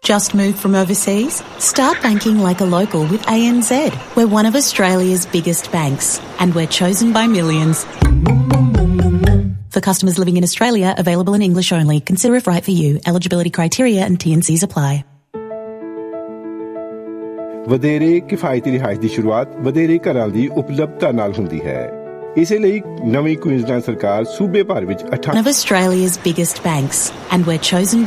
Just moved from overseas? Start banking like a local with ANZ. We're one of Australia's biggest banks, and we're chosen by millions. For customers living in Australia, available in English only. Consider if right for you. Eligibility criteria and T&Cs apply. ਵਧੇਰੇ ਕਿਫਾਇਤੀ ਰਿਹਾਇਸ਼ ਦੀ ਸ਼ੁਰੂਆਤ ਵਧੇਰੇ ਘਰਾਂ ਦੀ ਉਪਲਬਧਤਾ ਨਾਲ ਹੁੰਦੀ ਹੈ। ਇਸੇ ਲਈ ਨਵੀਂ ਕੁਈਨਜ਼ਲੈਂਡ ਸਰਕਾਰ ਸੂਬੇ ਭਰ ਵਿੱਚ One of Australia's biggest banks, and we're chosen